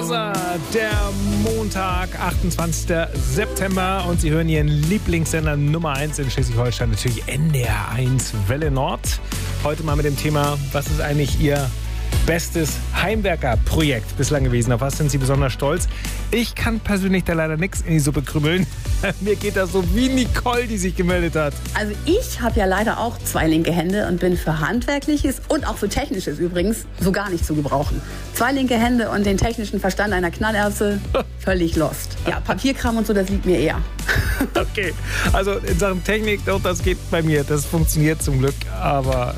Krauser, der Montag, 28. September und Sie hören Ihren Lieblingssender Nummer 1 in Schleswig-Holstein, natürlich NDR 1 Welle Nord. Heute mal mit dem Thema, was ist eigentlich Ihr bestes Heimwerkerprojekt bislang gewesen? Auf was sind Sie besonders stolz? Ich kann persönlich da leider nichts in die Suppe krümmeln. Mir geht das so wie Nicole, die sich gemeldet hat. Also ich habe ja leider auch 2 linke Hände und bin für Handwerkliches und auch für Technisches übrigens so gar nicht zu gebrauchen. 2 linke Hände und den technischen Verstand einer Knallerbse, völlig lost. Ja, Papierkram und so, das liegt mir eher. Okay, also in Sachen Technik, doch, das geht bei mir. Das funktioniert zum Glück. Aber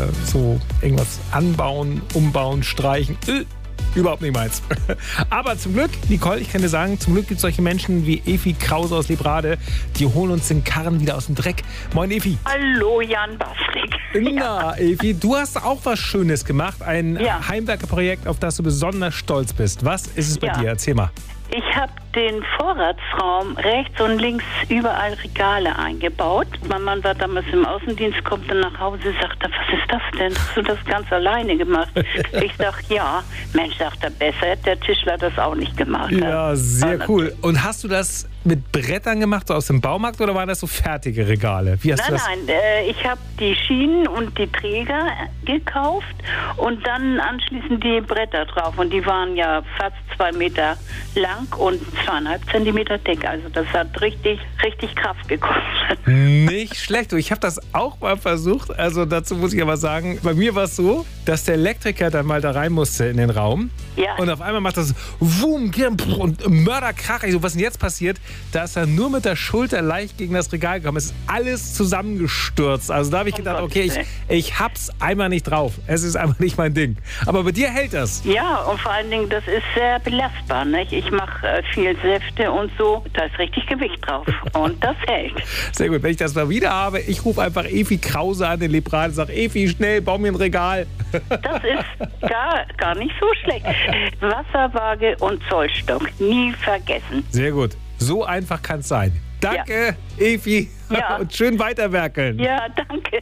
so irgendwas anbauen, umbauen, streichen, überhaupt nicht meins. Aber zum Glück, Nicole, ich kann dir sagen, zum Glück gibt es solche Menschen wie Evi Krause aus Lebrade, die holen uns den Karren wieder aus dem Dreck. Moin, Evi. Hallo, Jan Bastrik. Na, Evi, du hast auch was Schönes gemacht. Ein Heimwerkerprojekt, auf das du besonders stolz bist. Was ist es bei dir? Erzähl mal. Ich habe den Vorratsraum rechts und links überall Regale eingebaut. Mein Mann war damals im Außendienst, kommt dann nach Hause, sagt er, was ist das denn? Hast du das ganz alleine gemacht? Ich sag, ja. Mensch, sagt er, besser hätte der Tischler das auch nicht gemacht. Ja, sehr cool. Und hast du das mit Brettern gemacht, so aus dem Baumarkt, oder waren das so fertige Regale? Wie hast du das? Nein, ich habe die Schienen und die Träger gekauft und dann anschließend die Bretter drauf. Und die waren ja fast 2 Meter lang und 2,5 Zentimeter dick. Also das hat richtig Kraft gekostet. Nicht schlecht. Ich habe das auch mal versucht. Also dazu muss ich aber sagen, bei mir war es so, dass der Elektriker dann mal da rein musste in den Raum. Ja. Und auf einmal macht das Wum, und Mörderkrach. Ich so, was denn jetzt passiert? Da ist er nur mit der Schulter leicht gegen das Regal gekommen. Es ist alles zusammengestürzt. Also da habe ich gedacht, okay, ich hab's einmal nicht drauf. Es ist einfach nicht mein Ding. Aber bei dir hält das. Ja, und vor allen Dingen, das ist sehr belastbar. Nicht? Ich mache viel Säfte und so. Da ist richtig Gewicht drauf. Und das hält. Sehr gut. Wenn ich das mal wieder habe, ich rufe einfach Evi Krause an, den Lebrade, und sage, Evi, schnell, bau mir ein Regal. Das ist gar nicht so schlecht. Wasserwaage und Zollstock. Nie vergessen. Sehr gut. So einfach kann es sein. Danke, Evi. Ja. Und schön weiterwerkeln. Ja, danke.